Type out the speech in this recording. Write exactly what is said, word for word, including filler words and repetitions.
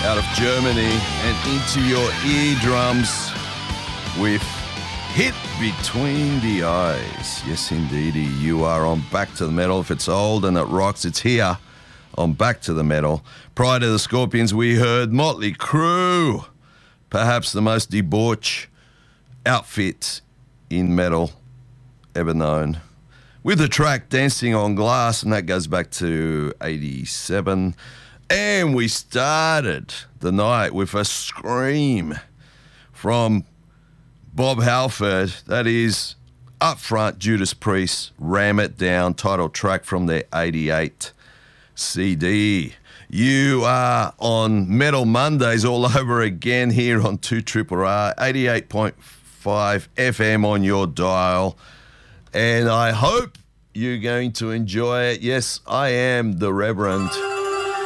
out of Germany and into your eardrums with Hit Between the Eyes. Yes, indeedy, you are on Back to the Metal. If it's old and it rocks, it's here on Back to the Metal. Prior to the Scorpions, we heard Motley Crue, perhaps the most debauched outfit in metal ever known, with the track Dancing on Glass, and that goes back to eighty-seven. And we started the night with a scream from Bob Halford. That is Up Front, Judas Priest, Ram It Down, title track from their eighty-eight C D. You are on Metal Mondays all over again here on two R R R, eighty-eight point five F M on your dial. And I hope you're going to enjoy it. Yes, I am the Reverend